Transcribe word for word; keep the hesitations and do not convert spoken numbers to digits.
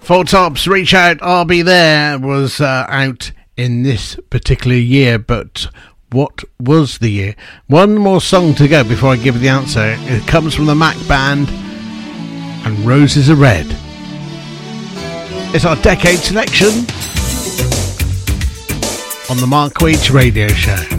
Four Tops, Reach Out, I'll Be There was uh, out in this particular year, but what was the year? One more song to go before I give you the answer. It comes from the Mac Band and Roses Are Red. It's our decade selection on the Mark Weech Radio Show.